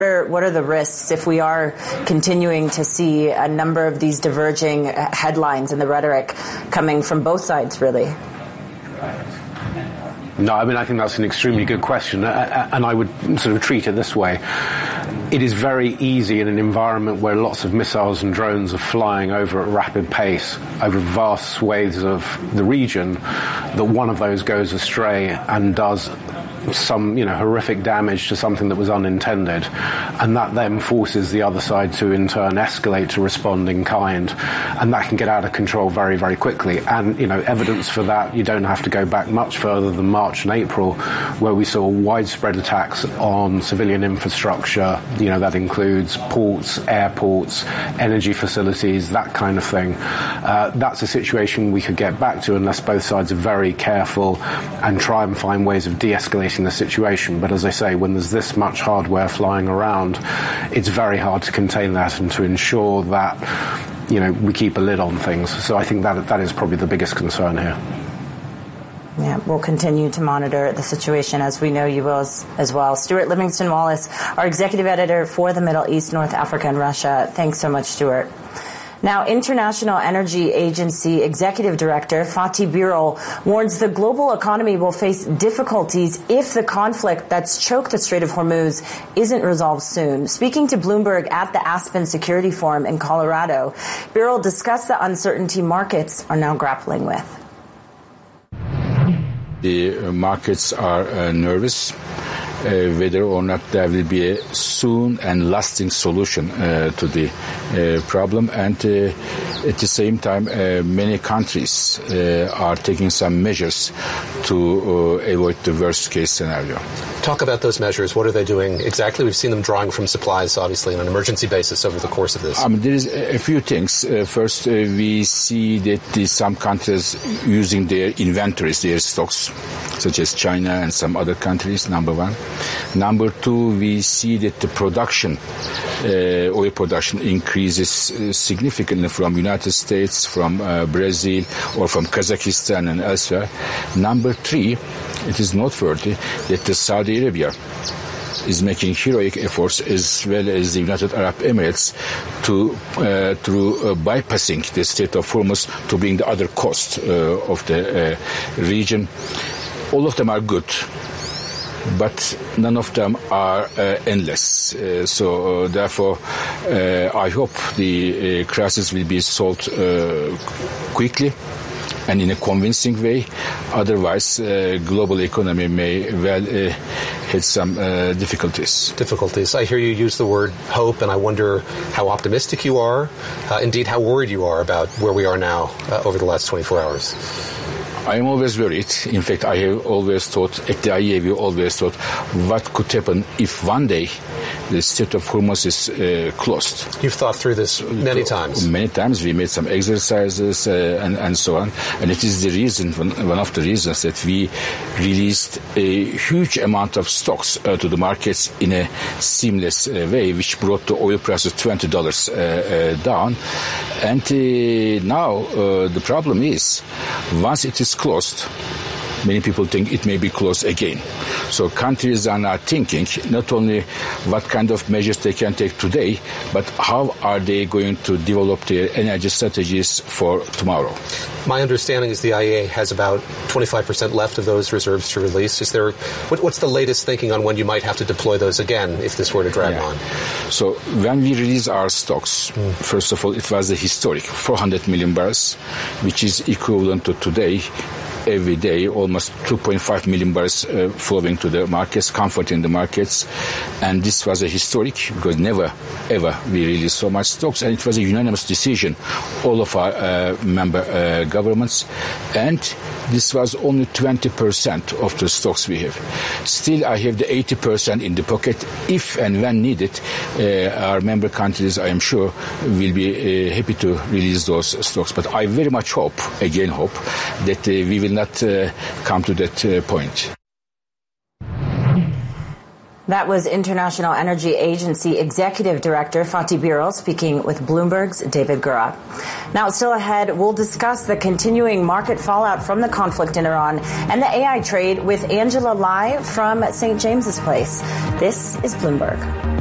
What are the risks if we are continuing to see a number of these diverging headlines and the rhetoric coming from both sides, really? No, I mean, I think that's an extremely good question, and I would sort of treat it this way. It is very easy in an environment where lots of missiles and drones are flying over at rapid pace over vast swathes of the region that one of those goes astray and does some, horrific damage to something that was unintended, and that then forces the other side to in turn escalate to respond in kind, and that can get out of control very, very quickly. And evidence for that, you don't have to go back much further than March and April, where we saw widespread attacks on civilian infrastructure. That includes ports, airports, energy facilities, that kind of thing. That's a situation we could get back to unless both sides are very careful and try and find ways of de-escalating the situation. But as I say, when there's this much hardware flying around, it's very hard to contain that and to ensure that we keep a lid on things. So I think that is probably the biggest concern here. Yeah, we'll continue to monitor the situation, as we know you will as well. Stuart Livingston-Wallace, our executive editor for the Middle East, North Africa, and Russia. Thanks so much, Stuart. Now, International Energy Agency Executive Director Fatih Birol warns the global economy will face difficulties if the conflict that's choked the Strait of Hormuz isn't resolved soon. Speaking to Bloomberg at the Aspen Security Forum in Colorado, Birol discussed the uncertainty markets are now grappling with. The markets are nervous whether or not there will be a soon and lasting solution to the problem. And at the same time, many countries are taking some measures to avoid the worst case scenario. Talk about those measures. What are they doing exactly? We've seen them drawing from supplies, obviously, on an emergency basis over the course of this. There is a few things. First, we see that some countries using their inventories, their stocks, such as China and some other countries, number one. Number two, we see that the production, oil production increases significantly from United States, from Brazil, or from Kazakhstan and elsewhere. Number three, it is noteworthy that the Saudi Arabia is making heroic efforts, as well as the United Arab Emirates, through bypassing the Strait of Hormuz to bring the other coast of the region. All of them are good, but none of them are endless. So therefore, I hope the crisis will be solved quickly and in a convincing way. Otherwise, global economy may well hit some difficulties. I hear you use the word hope, and I wonder how optimistic you are, indeed how worried you are about where we are now over the last 24 hours. I am always worried. In fact, I have always thought, at the IEA, we always thought, what could happen if one day the Strait of Hormuz is closed. You've thought through this many times. Many times. We made some exercises and so on. And it is the reason, one of the reasons that we released a huge amount of stocks to the markets in a seamless way, which brought the oil prices $20 down. And now the problem is, once it is closed, many people think it may be closed again. So countries are now thinking not only what kind of measures they can take today, but how are they going to develop their energy strategies for tomorrow. My understanding is the IEA has about 25% left of those reserves to release. Is there, what's the latest thinking on when you might have to deploy those again if this were to drag on? So when we release our stocks, first of all, it was a historic 400 million barrels, which is equivalent to today, every day, almost 2.5 million barrels flowing to the markets, comforting the markets. And this was a historic, because never, ever we released so much stocks. And it was a unanimous decision, all of our member governments. And this was only 20% of the stocks we have. Still, I have the 80% in the pocket. If and when needed, our member countries, I am sure, will be happy to release those stocks. But I very much hope, that we will not come to that point. That was International Energy Agency Executive Director Fatih Birol speaking with Bloomberg's David Gura. Now, still ahead, we'll discuss the continuing market fallout from the conflict in Iran and the AI trade with Angela Lai from St. James's Place. This is Bloomberg.